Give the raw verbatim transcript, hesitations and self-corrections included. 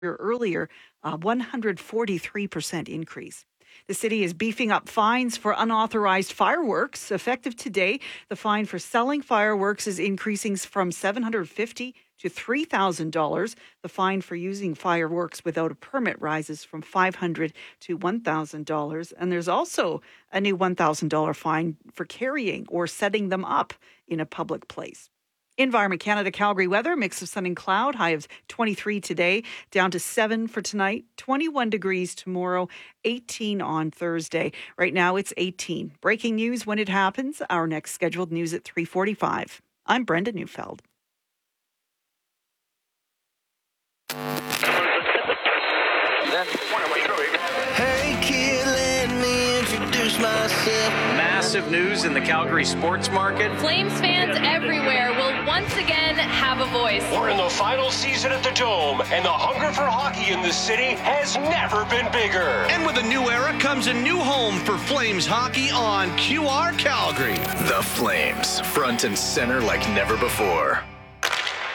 earlier, a one hundred forty-three percent increase. The city is beefing up fines for unauthorized fireworks. Effective today, the fine for selling fireworks is increasing from seven hundred fifty dollars to three thousand dollars. The fine for using fireworks without a permit rises from five hundred dollars to one thousand dollars. And there's also a new one thousand dollars fine for carrying or setting them up in a public place. Environment Canada Calgary weather, mix of sun and cloud, high of twenty-three today, down to seven for tonight, twenty-one degrees tomorrow, eighteen on Thursday. Right now it's eighteen. Breaking news when it happens. Our next scheduled news at three forty-five. I'm Brenda Neufeld. Hey kid, let me introduce myself. Massive news in the Calgary sports market. Flames fans everywhere will once again have a voice. We're in the final season at the Dome, and the hunger for hockey in this city has never been bigger. And with a new era comes a new home for Flames hockey on Q R Calgary. The Flames, front and center like never before.